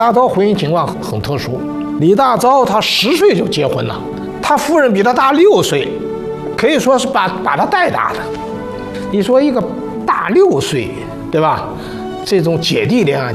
大钊婚姻情况很特殊，李大钊他10岁就结婚了，他夫人比他大6岁，可以说是把他带大的。你说一个大6岁，对吧？这种姐弟恋啊。